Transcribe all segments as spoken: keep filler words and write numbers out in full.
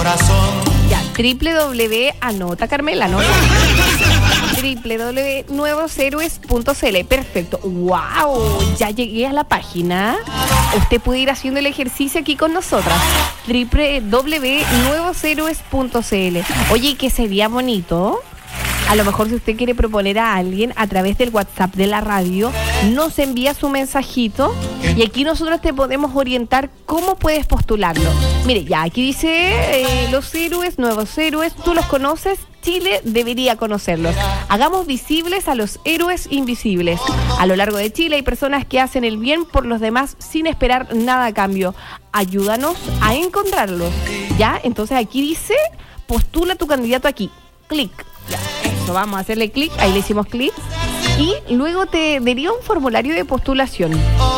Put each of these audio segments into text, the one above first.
Ya, triple w, anota Carmela, anota. doble u doble u doble u punto nuevos héroes punto c l. Perfecto. ¡Wow! Ya llegué a la página. Usted puede ir haciendo el ejercicio aquí con nosotras. doble u doble u doble u punto nuevos héroes punto c l. Oye, ¿qué sería bonito? A lo mejor si usted quiere proponer a alguien a través del WhatsApp de la radio, nos envía su mensajito y aquí nosotros te podemos orientar cómo puedes postularlo. Mire, ya aquí dice eh, los héroes, nuevos héroes, tú los conoces, Chile debería conocerlos. Hagamos visibles a los héroes invisibles. A lo largo de Chile hay personas que hacen el bien por los demás sin esperar nada a cambio. Ayúdanos a encontrarlos. ¿Ya? Entonces aquí dice, postula tu candidato aquí. Clic. Ya, eso, vamos a hacerle clic, ahí le hicimos clic y luego te daría un formulario de postulación.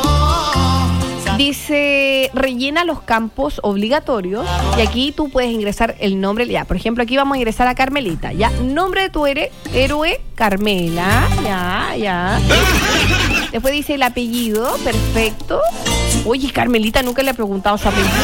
Dice, rellena los campos obligatorios y aquí tú puedes ingresar el nombre, ya, por ejemplo, aquí vamos a ingresar a Carmelita, ya, nombre de tu héroe, héroe Carmela, ya, ya. Después dice el apellido, perfecto. Oye, Carmelita, nunca le he preguntado su apellido.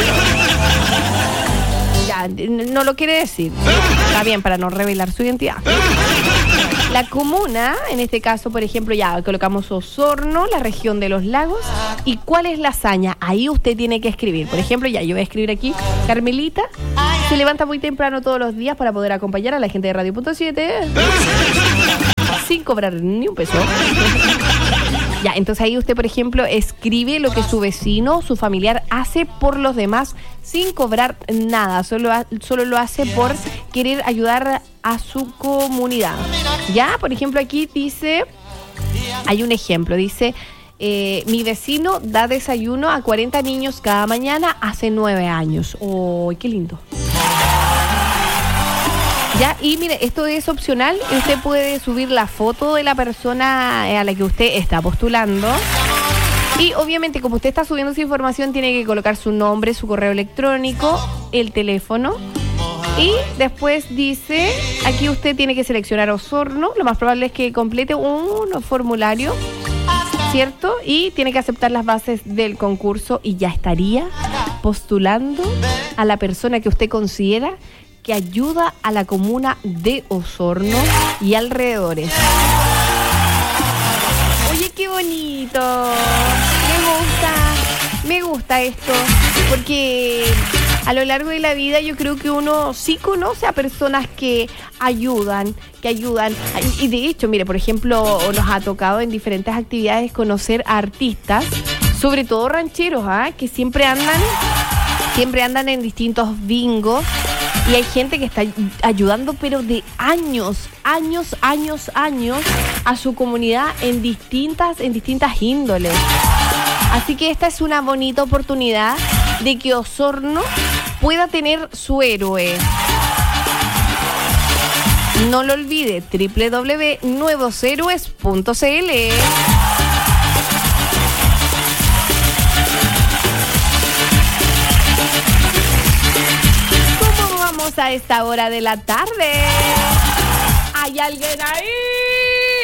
Ya, no lo quiere decir. Está bien, para no revelar su identidad. La comuna, en este caso, por ejemplo, ya colocamos Osorno, la región de los lagos. ¿Y cuál es la hazaña? Ahí usted tiene que escribir. Por ejemplo, ya yo voy a escribir aquí, Carmelita se levanta muy temprano todos los días para poder acompañar a la gente de Radio Punto siete sin cobrar ni un peso. Ya, entonces ahí usted, por ejemplo, escribe lo que su vecino, su familiar hace por los demás sin cobrar nada. Solo, solo lo hace por querer ayudar a su comunidad. Ya, por ejemplo, aquí dice, hay un ejemplo, dice, eh, mi vecino da desayuno a cuarenta niños cada mañana hace nueve años. ¡Oh, qué lindo! Ya, y mire, esto es opcional. Usted puede subir la foto de la persona a la que usted está postulando. Y obviamente, como usted está subiendo su información, tiene que colocar su nombre, su correo electrónico, el teléfono. Y después dice, aquí usted tiene que seleccionar Osorno. Lo más probable es que complete un formulario, ¿cierto? Y tiene que aceptar las bases del concurso y ya estaría postulando a la persona que usted considera que ayuda a la comuna de Osorno y alrededores. Oye, qué bonito. Me gusta, me gusta esto, porque a lo largo de la vida yo creo que uno sí conoce a personas que ayudan, que ayudan. Y de hecho, mire, por ejemplo, nos ha tocado en diferentes actividades conocer a artistas, sobre todo rancheros, ¿ah? que siempre andan, siempre andan en distintos bingos. Y hay gente que está ayudando, pero de años, años, años, años, a su comunidad en distintas, en distintas índoles. Así que esta es una bonita oportunidad de que Osorno pueda tener su héroe. No lo olvide, doble u doble u doble u punto nuevos héroes punto c l. A esta hora de la tarde. ¿Hay alguien ahí?